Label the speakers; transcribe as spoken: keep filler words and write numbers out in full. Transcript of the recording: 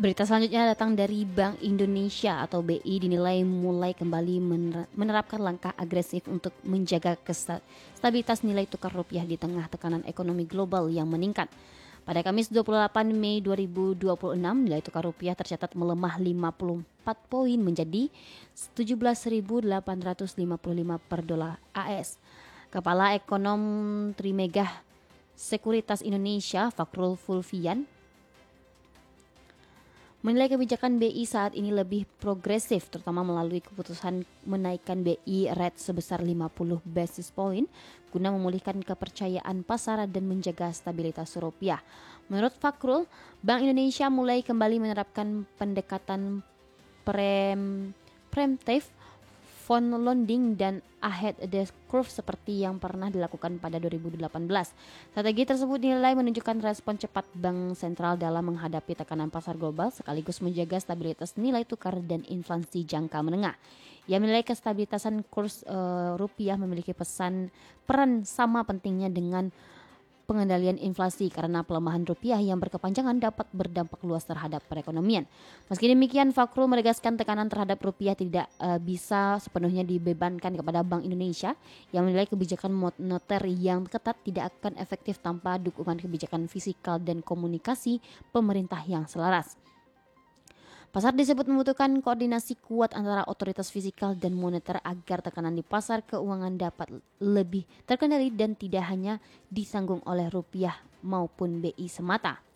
Speaker 1: Berita selanjutnya datang dari Bank Indonesia atau B I dinilai mulai kembali menerapkan langkah agresif untuk menjaga stabilitas nilai tukar rupiah di tengah tekanan ekonomi global yang meningkat. Pada Kamis dua puluh delapan Mei dua ribu dua puluh enam, nilai tukar rupiah tercatat melemah lima puluh empat poin menjadi tujuh belas ribu delapan ratus lima puluh lima per dolar A S. Kepala Ekonom Trimegah Sekuritas Indonesia, Fakhrul Fulvian, menilai kebijakan B I saat ini lebih progresif, terutama melalui keputusan menaikkan B I rate sebesar lima puluh basis point guna memulihkan kepercayaan pasar dan menjaga stabilitas rupiah. Menurut Fakhrul, Bank Indonesia mulai kembali menerapkan pendekatan prem, preemptive fund loading dan ahead the curve seperti yang pernah dilakukan pada dua ribu delapan belas. Strategi tersebut dinilai menunjukkan respon cepat Bank Sentral dalam menghadapi tekanan pasar global sekaligus menjaga stabilitas nilai tukar dan inflasi jangka menengah. Ia menilai kestabilitasan kurs uh, rupiah memiliki pesan peran sama pentingnya dengan pengendalian inflasi karena pelemahan rupiah yang berkepanjangan dapat berdampak luas terhadap perekonomian. Meski demikian, Fakhrul menegaskan tekanan terhadap rupiah tidak uh, bisa sepenuhnya dibebankan kepada Bank Indonesia yang menilai kebijakan moneter yang ketat tidak akan efektif tanpa dukungan kebijakan fiskal dan komunikasi pemerintah yang selaras. Pasar disebut membutuhkan koordinasi kuat antara otoritas fiskal dan moneter agar tekanan di pasar keuangan dapat lebih terkendali dan tidak hanya disanggung oleh rupiah maupun B I semata.